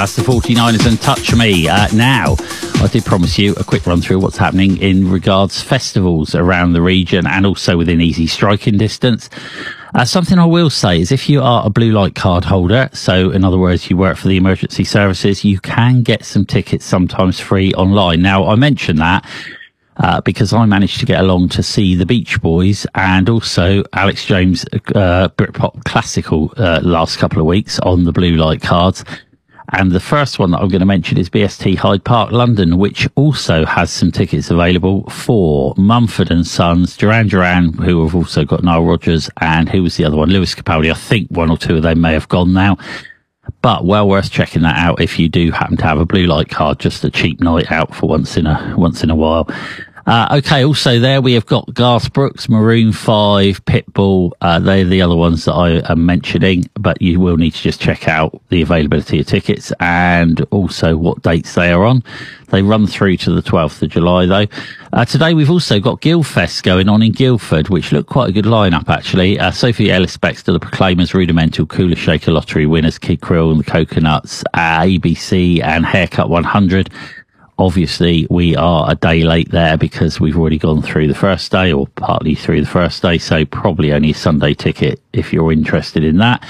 That's the 49ers and Touch Me. Now, I did promise you a quick run through what's happening in regards festivals around the region and also within easy striking distance. Something I will say is if you are a blue light card holder, so in other words, you work for the emergency services, you can get some tickets sometimes free online. Now, I mention that because I managed to get along to see the Beach Boys and also Alex James Britpop Classical last couple of weeks on the blue light cards. And the first one that I'm going to mention is BST Hyde Park, London, which also has some tickets available for Mumford & Sons, Duran Duran, who have also got Nile Rodgers, and who was the other one? Lewis Capaldi. I think one or two of them may have gone now. But well worth checking that out if you do happen to have a blue light card, just a cheap night out for once in a while. Okay, also there we have got Garth Brooks, Maroon 5, Pitbull. They're the other ones that I am mentioning, but you will need to just check out the availability of tickets and also what dates they are on. They run through to the 12th of July, though. Today we've also got Guildfest going on in Guildford, which looked quite a good lineup, actually. Sophie Ellis-Bextor, the Proclaimers, Rudimental, Cooler Shaker Lottery winners, Kid Krill and the Coconuts, ABC and Haircut 100. Obviously, we are a day late there because we've already gone through the first day or partly through the first day. So probably only a Sunday ticket if you're interested in that.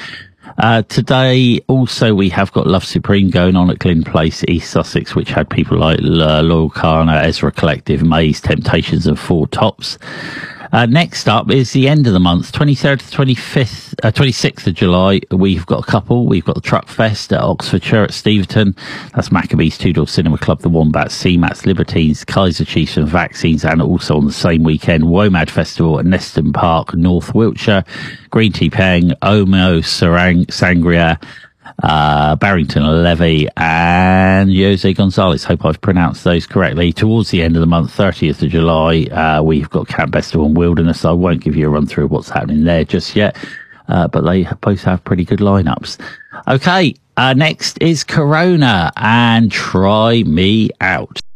Today, also, we have got Love Supreme going on at Glyn Place, East Sussex, which had people like Loyal Kana, Ezra Collective, Maze, Temptations and Four Tops. Next up is the end of the month, 23rd to 26th of July. We've got a couple. We've got the Truck Fest at Oxfordshire at Steventon. That's Maccabees, Two Door Cinema Club, the Wombats, CMATs, Libertines, Kaiser Chiefs and Vaccines. And also on the same weekend, WOMAD Festival at Neston Park, North Wiltshire. Green Tea Peng, Omo, Sangria, Barrington Levy and Jose Gonzalez. Hope I've pronounced those correctly. Towards the end of the month, 30th of July, we've got Camp Festival and Wilderness. I won't give you a run through of what's happening there just yet, but they both have pretty good lineups. Okay, next is Corona and Try Me Out.